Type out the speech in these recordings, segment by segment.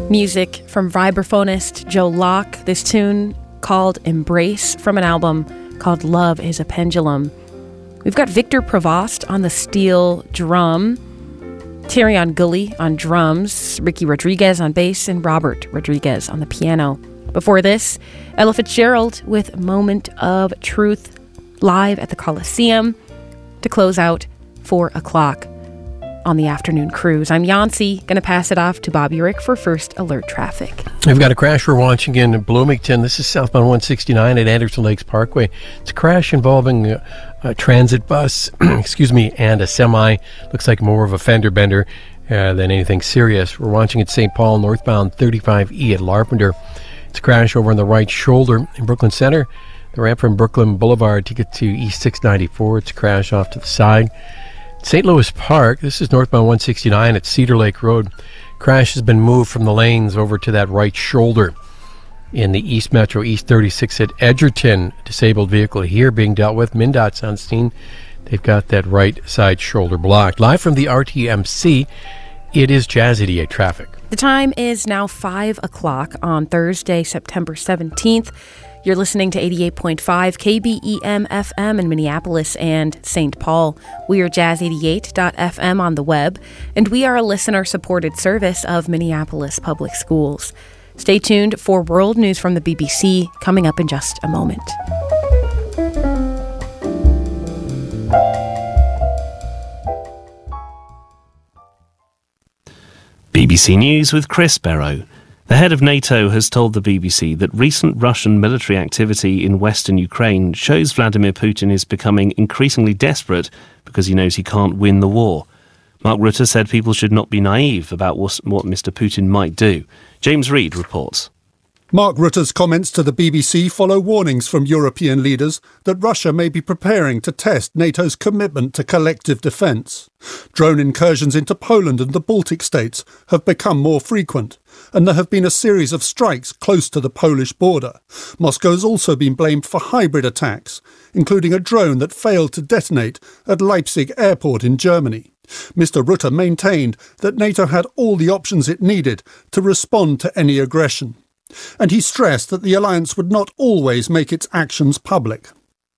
Music from vibraphonist Joe Locke. This tune called Embrace from an album called Love is a Pendulum. We've got Victor Provost on the steel drum, Tyrion Gully on drums, Ricky Rodriguez on bass, and Robert Rodriguez on the piano. Before this, Ella Fitzgerald with Moment of Truth live at the Coliseum to close out 4 o'clock on the afternoon cruise. I'm Yancy, going to pass it off to Bob Urich for First Alert Traffic. We've got a crash we're watching in Bloomington. This is southbound 169 at Anderson Lakes Parkway. It's a crash involving a transit bus, and a semi. Looks like more of a fender bender than anything serious. We're watching at St. Paul, northbound 35E at Larpenteur. It's a crash over on the right shoulder in Brooklyn Center. The ramp from Brooklyn Boulevard to get to East 694. It's a crash off to the side. St. Louis Park, this is northbound 169 at Cedar Lake Road. Crash has been moved from the lanes over to that right shoulder. In the East Metro, East 36 at Edgerton, disabled vehicle here being dealt with. MnDOT's on scene. They've got that right side shoulder blocked. Live from the RTMC, it is Jazz 88 traffic. The time is now 5 o'clock on Thursday, September 17th. You're listening to 88.5 KBEM FM in Minneapolis and St. Paul. We are jazz88.fm on the web, and we are a listener-supported service of Minneapolis Public Schools. Stay tuned for world news from the BBC coming up in just a moment. BBC News with Chris Barrow. The head of NATO has told the BBC that recent Russian military activity in western Ukraine shows Vladimir Putin is becoming increasingly desperate because he knows he can't win the war. Mark Rutte said people should not be naive about what Mr. Putin might do. James Reid reports. Mark Rutte's comments to the BBC follow warnings from European leaders that Russia may be preparing to test NATO's commitment to collective defence. Drone incursions into Poland and the Baltic states have become more frequent, and there have been a series of strikes close to the Polish border. Moscow has also been blamed for hybrid attacks, including a drone that failed to detonate at Leipzig airport in Germany. Mr. Rutte maintained that NATO had all the options it needed to respond to any aggression. And he stressed that the alliance would not always make its actions public.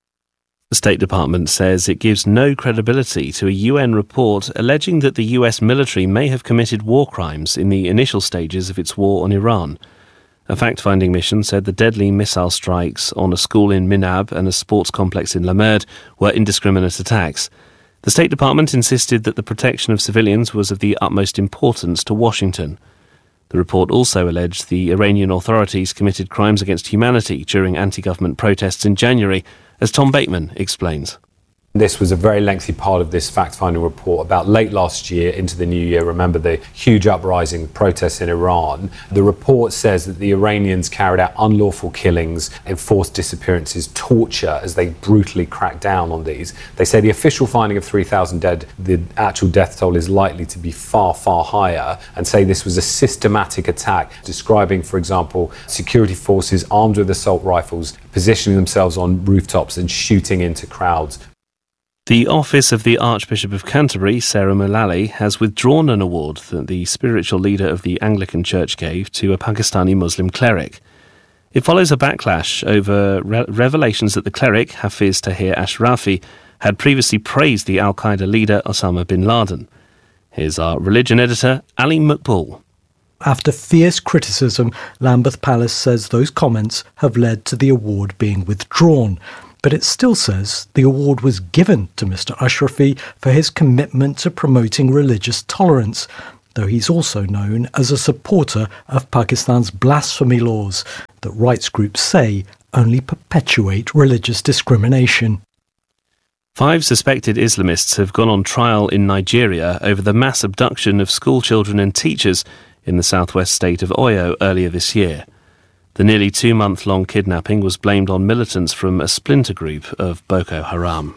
The State Department says it gives no credibility to a UN report alleging that the US military may have committed war crimes in the initial stages of its war on Iran. A fact-finding mission said the deadly missile strikes on a school in Minab and a sports complex in Lamerd were indiscriminate attacks. The State Department insisted that the protection of civilians was of the utmost importance to Washington. The report also alleged the Iranian authorities committed crimes against humanity during anti-government protests in January, as Tom Bateman explains. This was a very lengthy part of this fact-finding report about late last year into the new year. Remember the huge uprising protests in Iran. The report says that the Iranians carried out unlawful killings, enforced disappearances, torture as they brutally cracked down on these. They say the official finding of 3,000 dead, the actual death toll is likely to be far, far higher, and say this was a systematic attack, describing, for example, security forces armed with assault rifles, positioning themselves on rooftops and shooting into crowds. The office of the Archbishop of Canterbury, Sarah Mullally, has withdrawn an award that the spiritual leader of the Anglican Church gave to a Pakistani Muslim cleric. It follows a backlash over revelations that the cleric, Hafiz Tahir Ashrafi, had previously praised the al-Qaeda leader Osama bin Laden. Here's our religion editor, Ali Maqbool. After fierce criticism, Lambeth Palace says those comments have led to the award being withdrawn. But it still says the award was given to Mr. Ashrafi for his commitment to promoting religious tolerance, though he's also known as a supporter of Pakistan's blasphemy laws that rights groups say only perpetuate religious discrimination. 5 suspected Islamists have gone on trial in Nigeria over the mass abduction of school children and teachers in the southwest state of Oyo earlier this year. The nearly 2-month-long kidnapping was blamed on militants from a splinter group of Boko Haram.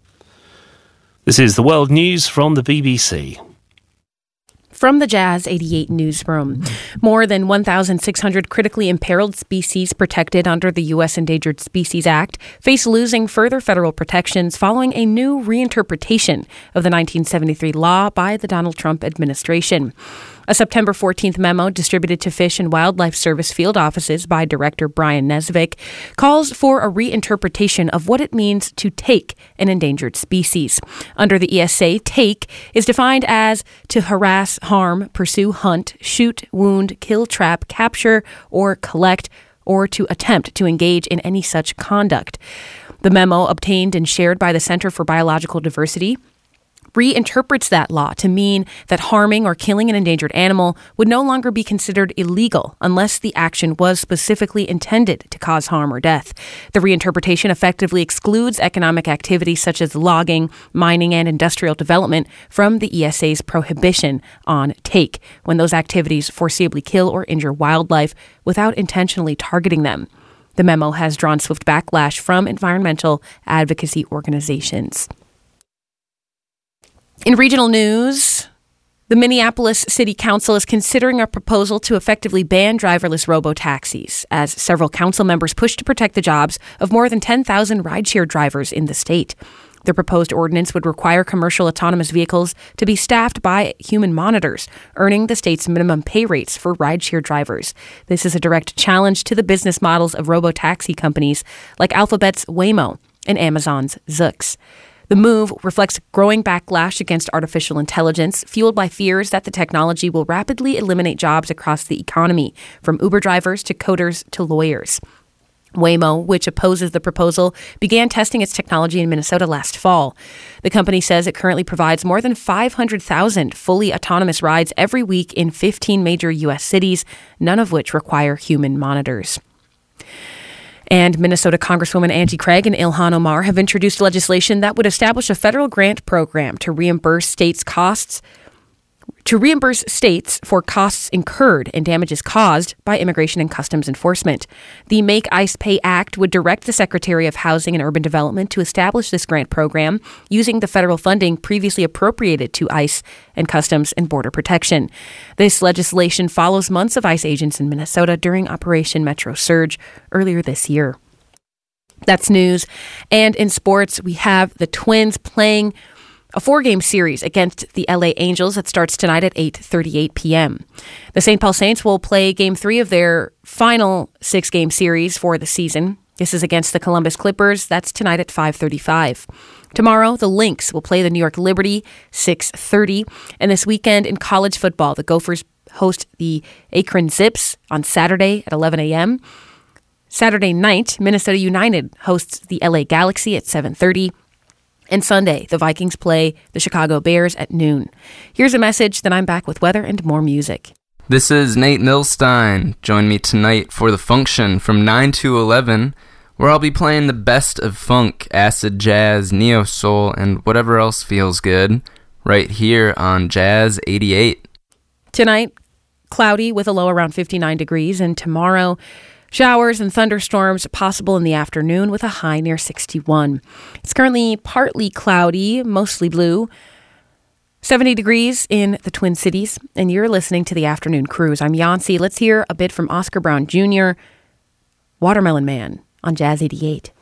This is the World News from the BBC. From the Jazz 88 newsroom, more than 1,600 critically imperiled species protected under the U.S. Endangered Species Act face losing further federal protections following a new reinterpretation of the 1973 law by the Donald Trump administration. A September 14th memo distributed to Fish and Wildlife Service field offices by Director Brian Nesvik calls for a reinterpretation of what it means to take an endangered species. Under the ESA, take is defined as to harass, harm, pursue, hunt, shoot, wound, kill, trap, capture, or collect, or to attempt to engage in any such conduct. The memo, obtained and shared by the Center for Biological Diversity, reinterprets that law to mean that harming or killing an endangered animal would no longer be considered illegal unless the action was specifically intended to cause harm or death. The reinterpretation effectively excludes economic activities such as logging, mining, and industrial development from the ESA's prohibition on take, when those activities foreseeably kill or injure wildlife without intentionally targeting them. The memo has drawn swift backlash from environmental advocacy organizations. In regional news, the Minneapolis City Council is considering a proposal to effectively ban driverless robo-taxis as several council members push to protect the jobs of more than 10,000 rideshare drivers in the state. The proposed ordinance would require commercial autonomous vehicles to be staffed by human monitors, earning the state's minimum pay rates for rideshare drivers. This is a direct challenge to the business models of robo-taxi companies like Alphabet's Waymo and Amazon's Zoox. The move reflects growing backlash against artificial intelligence, fueled by fears that the technology will rapidly eliminate jobs across the economy, from Uber drivers to coders to lawyers. Waymo, which opposes the proposal, began testing its technology in Minnesota last fall. The company says it currently provides more than 500,000 fully autonomous rides every week in 15 major U.S. cities, none of which require human monitors. And Minnesota Congresswoman Angie Craig and Ilhan Omar have introduced legislation that would establish a federal grant program to reimburse states for costs incurred and damages caused by Immigration and Customs Enforcement. The Make ICE Pay Act would direct the Secretary of Housing and Urban Development to establish this grant program using the federal funding previously appropriated to ICE and Customs and Border Protection. This legislation follows months of ICE agents in Minnesota during Operation Metro Surge earlier this year. That's news. And in sports, we have the Twins playing a 4-game series against the LA Angels that starts tonight at 8:38 p.m. The St. Paul Saints will play Game 3 of their final 6-game series for the season. This is against the Columbus Clippers. That's tonight at 5:35. Tomorrow, the Lynx will play the New York Liberty, 6:30. And this weekend in college football, the Gophers host the Akron Zips on Saturday at 11 a.m. Saturday night, Minnesota United hosts the LA Galaxy at 7:30. And Sunday, the Vikings play the Chicago Bears at noon. Here's a message, then I'm back with weather and more music. This is Nate Milstein. Join me tonight for The Function from 9 to 11, where I'll be playing the best of funk, acid jazz, neo-soul, and whatever else feels good, right here on Jazz 88. Tonight, cloudy with a low around 59 degrees, and tomorrow, showers and thunderstorms possible in the afternoon with a high near 61. It's currently partly cloudy, mostly blue. 70 degrees in the Twin Cities, and you're listening to the Afternoon Cruise. I'm Yancey. Let's hear a bit from Oscar Brown Jr., Watermelon Man, on Jazz 88.